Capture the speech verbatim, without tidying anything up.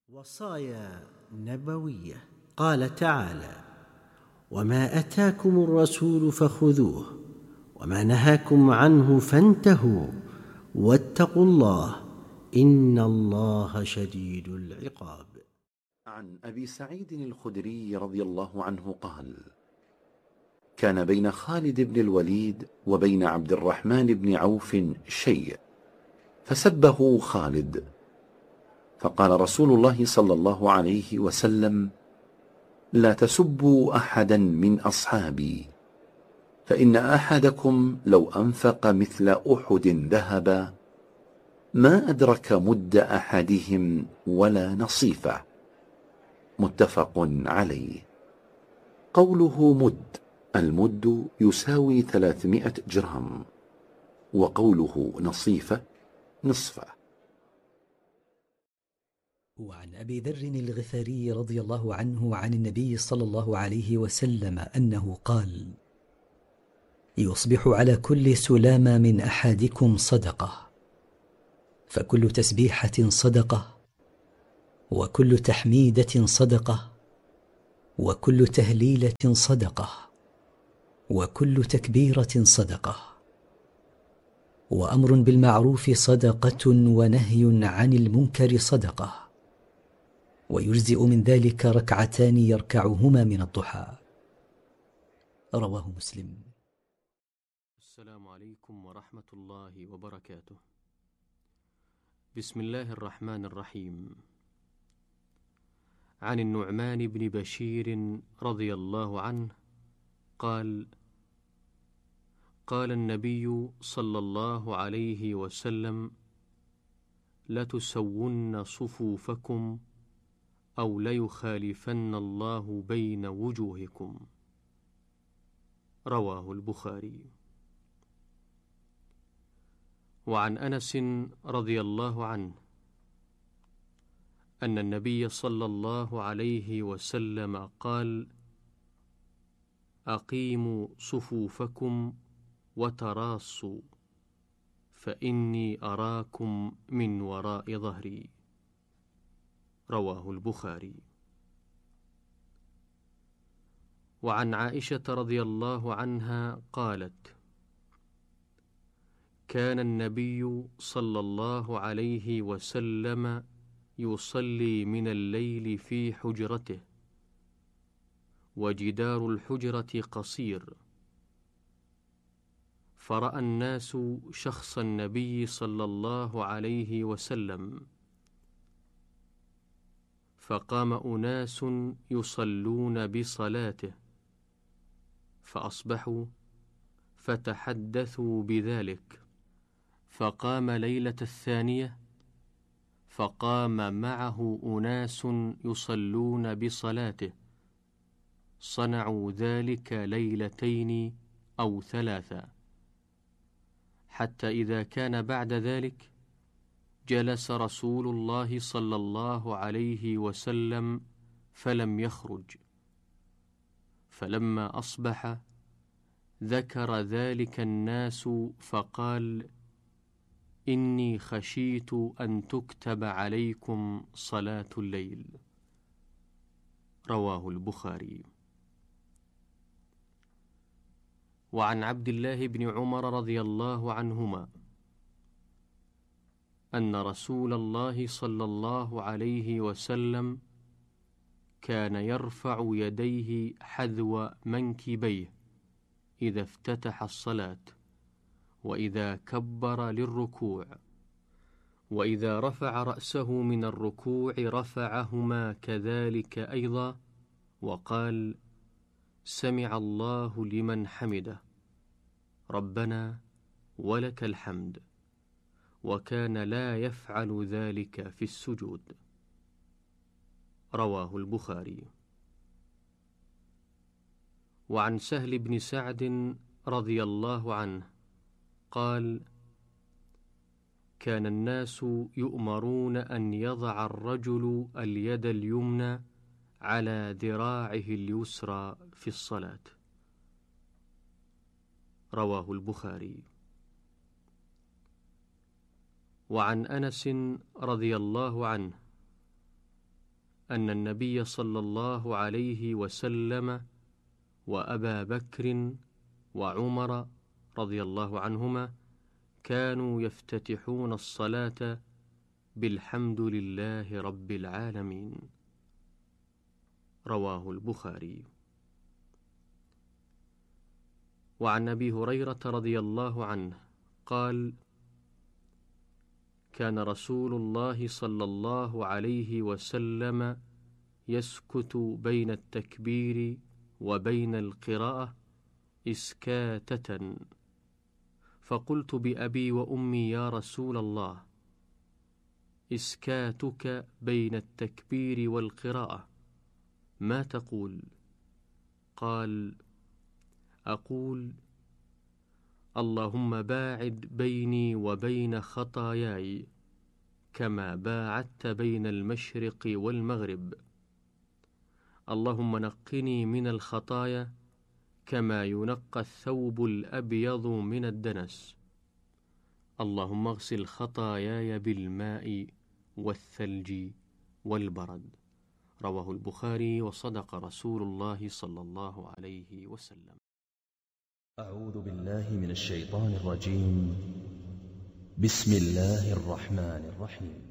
وصايا نبوية. قال تعالى: وما أتاكم الرسول فخذوه وما نهاكم عنه فانتهوا واتقوا الله إن الله شديد العقاب. عن أبي سعيد الخدري رضي الله عنه قال: كان بين خالد بن الوليد وبين عبد الرحمن بن عوف شيء، فسبه خالد، فقال رسول الله صلى الله عليه وسلم: لا تسبوا أحدا من أصحابي، فإن أحدكم لو أنفق مثل أحد ذهبا ما أدرك مد أحدهم ولا نصيفه. متفق عليه. قوله مد، المد يساوي ثلاثمائة جرام، وقوله نصيفة نصفه. وعن أبي ذر الغفاري رضي الله عنه عن النبي صلى الله عليه وسلم أنه قال: يصبح على كل سلامة من أحدكم صدقة، فكل تسبيحة صدقة، وكل تحميدة صدقة، وكل تهليلة صدقة، وكل تكبيرة صدقة، وأمر بالمعروف صدقة، ونهي عن المنكر صدقة، ويجزئ من ذلك ركعتان يركعهما من الضحى. رواه مسلم. السلام عليكم ورحمة الله وبركاته. بسم الله الرحمن الرحيم. عن النعمان بن بشير رضي الله عنه قال: قال النبي صلى الله عليه وسلم: لتسون صفوفكم أو ليخالفن الله بين وجوهكم. رواه البخاري. وعن أنس رضي الله عنه أن النبي صلى الله عليه وسلم قال: أقيموا صفوفكم وتراصوا، فإني أراكم من وراء ظهري. رواه البخاري. وعن عائشة رضي الله عنها قالت: كان النبي صلى الله عليه وسلم يصلي من الليل في حجرته، وجدار الحجرة قصير، فرأى الناس شخص النبي صلى الله عليه وسلم، فقام أناس يصلون بصلاته، فأصبحوا فتحدثوا بذلك، فقام ليلة الثانية فقام معه أناس يصلون بصلاته، صنعوا ذلك ليلتين أو ثلاثا، حتى إذا كان بعد ذلك جلس رسول الله صلى الله عليه وسلم فلم يخرج، فلما أصبح ذكر ذلك الناس فقال: إني خشيت أن تكتب عليكم صلاة الليل. رواه البخاري. وعن عبد الله بن عمر رضي الله عنهما أن رسول الله صلى الله عليه وسلم كان يرفع يديه حذو منكبيه إذا افتتح الصلاة، وإذا كبر للركوع، وإذا رفع رأسه من الركوع رفعهما كذلك أيضا، وقال: سمع الله لمن حمده، ربنا ولك الحمد، وكان لا يفعل ذلك في السجود. رواه البخاري. وعن سهل بن سعد رضي الله عنه قال: كان الناس يؤمرون أن يضع الرجل اليد اليمنى على ذراعه اليسرى في الصلاة. رواه البخاري. وعن أنس رضي الله عنه أن النبي صلى الله عليه وسلم وأبا بكر وعمر رضي الله عنهما كانوا يفتتحون الصلاة بالحمد لله رب العالمين. رواه البخاري. وعن أبي هريرة رضي الله عنه قال: كان رسول الله صلى الله عليه وسلم يسكت بين التكبير وبين القراءة إسكاتة، فقلت بأبي وأمي يا رسول الله، إسكاتك بين التكبير والقراءة ما تقول؟ قال: أقول: اللهم باعد بيني وبين خطاياي كما باعدت بين المشرق والمغرب، اللهم نقني من الخطايا كما ينقى الثوب الأبيض من الدنس، اللهم اغسل خطاياي بالماء والثلج والبرد. رواه البخاري. وصدق رسول الله صلى الله عليه وسلم. أعوذ بالله من الشيطان الرجيم. بسم الله الرحمن الرحيم.